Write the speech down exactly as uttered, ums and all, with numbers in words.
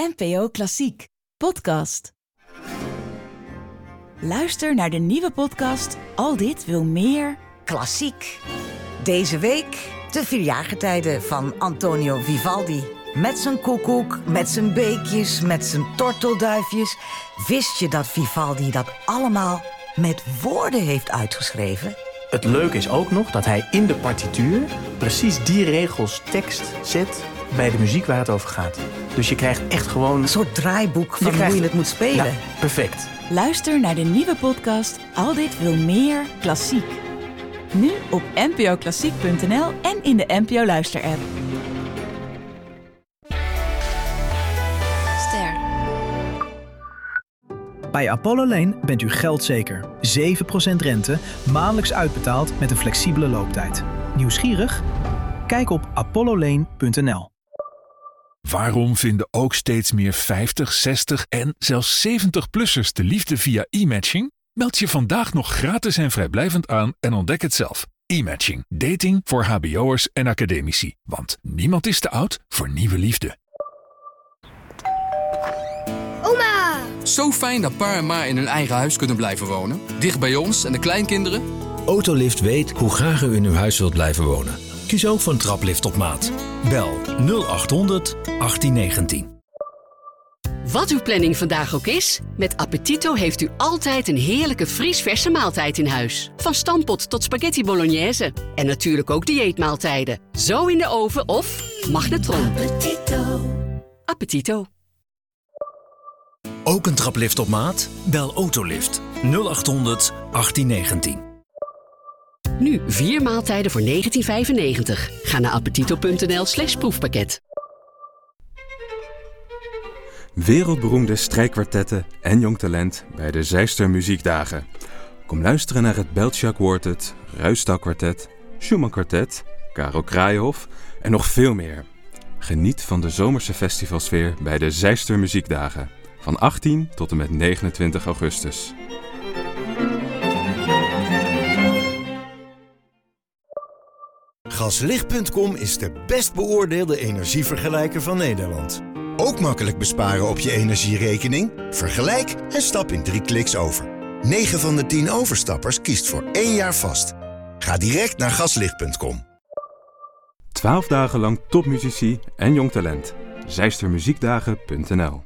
N P O Klassiek podcast. Luister naar de nieuwe podcast Al dit wil meer Klassiek. Deze week de vierjaargetijden van Antonio Vivaldi. Met zijn koekoek, met zijn beekjes, met zijn tortelduifjes. Wist je dat Vivaldi dat allemaal met woorden heeft uitgeschreven? Het leuke is ook nog dat hij in de partituur precies die regels tekst zet bij de muziek waar het over gaat. Dus je krijgt echt gewoon Een soort draaiboek van je krijgt... hoe je het moet spelen. Ja, perfect. Luister naar de nieuwe podcast Al dit wil meer Klassiek. Nu op n p o klassiek punt n l en in de N P O Luister-app. Ster. Bij Apollo Lane bent u geldzeker. zeven procent rente, maandelijks uitbetaald met een flexibele looptijd. Nieuwsgierig? Kijk op apollo lane punt n l. Waarom vinden ook steeds meer vijftig, zestig en zelfs zeventig-plussers de liefde via e-matching? Meld je vandaag nog gratis en vrijblijvend aan en ontdek het zelf. E-matching. Dating voor hbo'ers en academici. Want niemand is te oud voor nieuwe liefde. Oma! Zo fijn dat pa en ma in hun eigen huis kunnen blijven wonen. Dicht bij ons en de kleinkinderen. Autolift weet hoe graag u in uw huis wilt blijven wonen. Kies ook voor een traplift op maat. Bel nul acht honderd achttien negentien. Wat uw planning vandaag ook is, met Appetito heeft u altijd een heerlijke vriesverse maaltijd in huis. Van stampot tot spaghetti bolognese. En natuurlijk ook dieetmaaltijden. Zo in de oven of magnetron. Appetito. Appetito. Ook een traplift op maat? Bel Autolift nul acht honderd achttien negentien. Nu vier maaltijden voor negentien vijfennegentig. Ga naar appetito punt n l slash proefpakket. Wereldberoemde strijkkwartetten en jong talent bij de Zijster Muziekdagen. Kom luisteren naar het Beltja Quartet, Ruisdael Kwartet, Schumann Kwartet, Karel Kraaienhof en nog veel meer. Geniet van de zomerse festivalsfeer bij de Zijster Muziekdagen. Van achttien tot en met negenentwintig augustus. Gaslicht punt com is de best beoordeelde energievergelijker van Nederland. Ook makkelijk besparen op je energierekening? Vergelijk en stap in drie kliks over. negen van de tien overstappers kiest voor één jaar vast. Ga direct naar gaslicht punt com. twaalf dagen lang topmuzici en jong talent. Zijster Muziekdagen punt n l